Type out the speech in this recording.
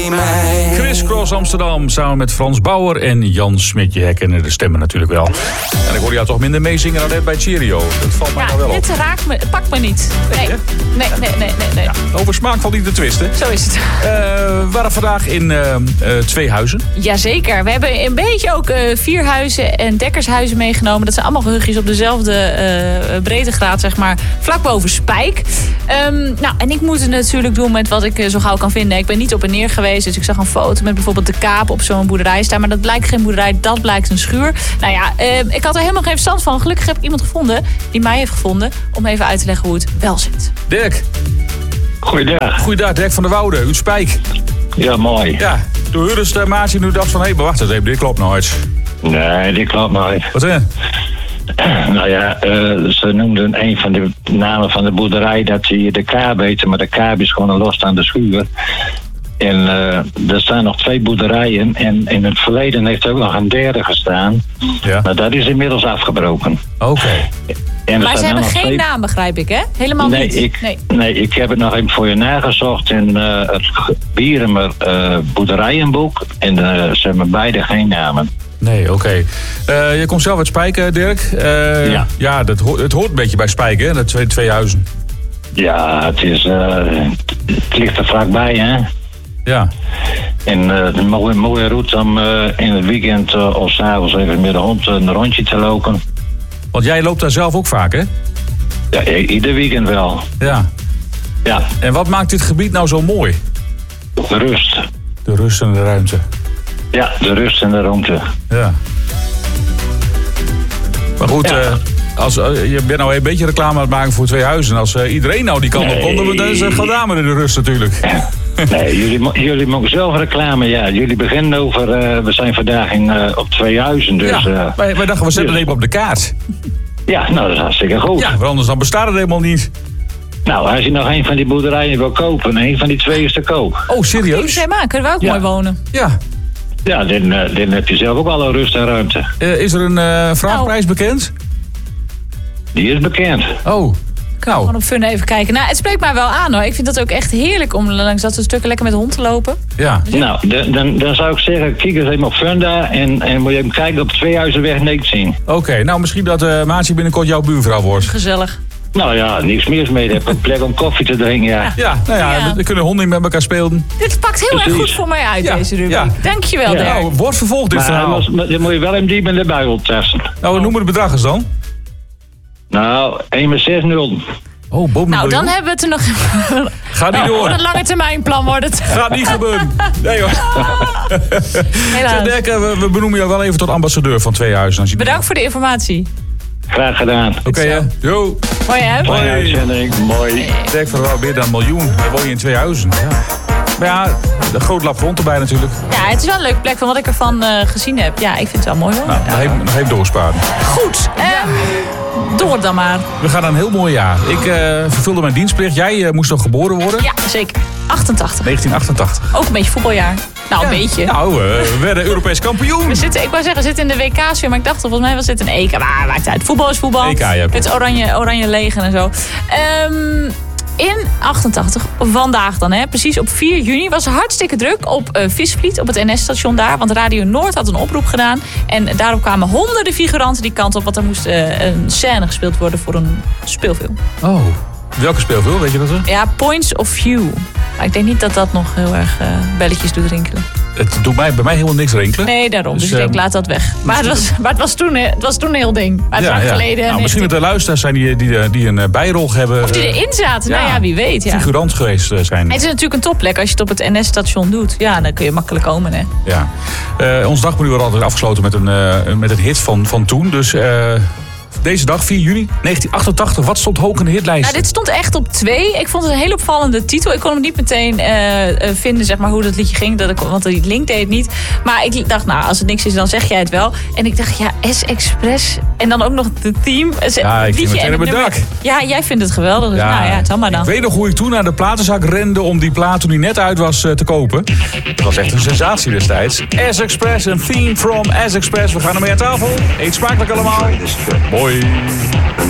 Chris Cross Amsterdam samen met Frans Bauer en Jan Smit. Je herkennen de stemmen natuurlijk wel. En ik hoorde jou toch minder meezingen dan net bij Cheerio. Dat valt mij nou wel op. Het raakt me, het pakt me niet. Nee. Ja, over smaak valt niet te twisten. Zo is het. We waren vandaag in Tweehuizen. Jazeker. We hebben een beetje ook Vierhuizen en Dekkershuizen meegenomen. Dat zijn allemaal rugjes op dezelfde breedtegraad, zeg maar, vlak boven Spijk. En ik moet het natuurlijk doen met wat ik zo gauw kan vinden. Ik ben niet op en neer geweest, dus ik zag een foto met bijvoorbeeld de kaap op zo'n boerderij staan. Maar dat blijkt geen boerderij, dat blijkt een schuur. Nou ja, ik had er helemaal geen verstand van. Gelukkig heb ik iemand gevonden die mij heeft gevonden om even uit te leggen hoe het wel zit. Dirk. Goeiedag. Goeiedag, Dirk van der Woude, uit Spijk. Ja, mooi. Ja, toen hoorde de maatje nu dacht van, hé, maar wacht eens even, dit klopt nooit. Nee, dit klopt nooit. Wat is? Nou ja, ze noemden een van de namen van de boerderij dat ze de kaap heette, maar de kaap is gewoon een losstaande schuur. En er staan nog 2 boerderijen en in het verleden heeft er ook nog een derde gestaan. Ja. Maar dat is inmiddels afgebroken. Oké. Maar ze hebben geen naam, begrijp ik, hè? Helemaal niet. Nee, ik heb het nog even voor je nagezocht in het Bieremer boerderijenboek. En ze hebben beide geen namen. Nee, oké. Je komt zelf uit Spijk, Dirk. Ja. Ja, het hoort een beetje bij Spijk, hè? Dat Tweehuizen. Ja, het ligt er vlakbij, hè? Ja. En een mooie route om in het weekend of 's avonds even met de hond een rondje te lopen. Want jij loopt daar zelf ook vaak, hè? Ja, ieder weekend wel. Ja. Ja. En wat maakt dit gebied nou zo mooi? De rust. De rust en de ruimte. Ja, de rust en de ruimte. Ja. Maar goed, je bent nou een beetje reclame aan het maken voor Tweehuizen. Als iedereen nou die kant op komt, dan is het gedaan met de rust natuurlijk. Nee, jullie mogen zelf reclame. Ja, jullie beginnen over, we zijn vandaag op Tweehuizen. Dus, ja, wij dachten, we zetten het even op de kaart. Ja, nou, dat is hartstikke goed. Ja, want anders dan bestaat het helemaal niet. Nou, als je nog een van die boerderijen wil kopen, een van die 2 is te koop. Oh, serieus? Zeg maar, kunnen we ook mooi wonen. Ja. Ja, dan heb je zelf ook al een rust en ruimte. Is er een vraagprijs bekend? Die is bekend. Oh. Gewoon op Fun even kijken. Nou, het spreekt mij wel aan, hoor. Ik vind dat ook echt heerlijk om langs dat soort stukken lekker met de hond te lopen. Ja. Nou, dan zou ik zeggen, kijk eens even op Funda en moet je even kijken op Tweehuizenweg 19. Oké, nou misschien dat Maatje binnenkort jouw buurvrouw wordt. Gezellig. Nou ja, niks meer mee. Je hebt een plek om koffie te drinken, ja. Ja, nou ja, dan kunnen honden met elkaar spelen. Dit pakt heel erg goed voor mij uit, deze rubriek. Ja. Dankjewel, Dirk. Nou, wordt vervolgd dit verhaal. Dan moet je wel hem diep in de buidel testen. Nou, we noemen het bedrag eens dan. Nou, 1,60. Oh, boven. Nou, dan hebben we het er nog... Gaat niet door. Een lange termijnplan wordt het. Gaat niet gebeuren. Nee hoor. Helaas. Dirk, we benoemen jou wel even tot ambassadeur van Tweehuizen. Bedankt voor de informatie. Graag gedaan. Oké, jo. Mooi, hè? Mooie uitzending. Mooi. Dirk van der Woude, meer dan 1 miljoen. Dan woon je in Tweehuizen. Ja. Maar ja, de groot lap grond erbij natuurlijk. Ja, het is wel een leuke plek van wat ik ervan gezien heb. Ja, ik vind het wel mooi hoor. Nou, nog even doorsparen. Goed. Door dan maar. We gaan naar een heel mooi jaar. Ik vervulde mijn dienstplicht. Jij moest nog geboren worden? Ja, zeker. 88. 1988. Ook een beetje voetbaljaar. Nou, een beetje. Nou, we werden Europees kampioen. Ik wou zeggen, we zitten in de WK-sfeer, maar ik dacht volgens mij was dit een EK. Maar maakt uit. Voetbal is voetbal. EK, ja. Het oranje leger en zo. In 88, vandaag dan, precies op 4 juni, was er hartstikke druk op Visvliet, op het NS-station daar. Want Radio Noord had een oproep gedaan. En daarop kwamen honderden figuranten die kant op. Want er moest een scène gespeeld worden voor een speelfilm. Oh, welke speelfilm? Weet je dat er? Ja, Points of View. Maar ik denk niet dat dat nog heel erg belletjes doet rinkelen. Het doet bij mij helemaal niks rinkelen. Nee, daarom. Dus ik denk, laat dat weg. Maar het was toen een heel ding. Maar het geleden. Nou, misschien dat er luisteraars zijn die een bijrol hebben. Of die erin zaten. Ja. Nou ja, wie weet. Ja. Figurant geweest zijn. Het is natuurlijk een topplek. Als je het op het NS-station doet, ja, dan kun je makkelijk komen. Hè. Ja. Ons dagmenu wordt altijd afgesloten met een hit van toen. Dus deze dag, 4 juni 1988. Wat stond hoog in de hitlijst? Nou, dit stond echt op 2. Ik vond het een heel opvallende titel. Ik kon hem niet meteen vinden, zeg maar, hoe dat liedje ging. Want die link deed het niet. Maar ik dacht, nou, als het niks is, dan zeg jij het wel. En ik dacht, ja, S-Express. En dan ook nog de theme. Ja, ik ging meteen op het dak. Ja, jij vindt het geweldig. Dus nou ja, het zal maar dan. Ik weet nog hoe ik toen naar de platenzak rende om die plaat, toen die net uit was, te kopen. Dat was echt een sensatie destijds. S-Express, een theme from S-Express. We gaan ermee aan tafel. Eet smakelijk allemaal. Mooi.